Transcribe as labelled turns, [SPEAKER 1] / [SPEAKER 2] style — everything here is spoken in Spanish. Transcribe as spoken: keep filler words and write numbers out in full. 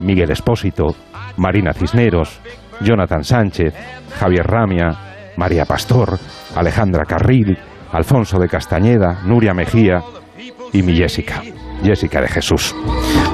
[SPEAKER 1] Miguel Espósito, Marina Cisneros, Jonathan Sánchez, Javier Ramia, María Pastor, Alejandra Carril, Alfonso de Castañeda, Nuria Mejía y mi Jessica, Jessica de Jesús.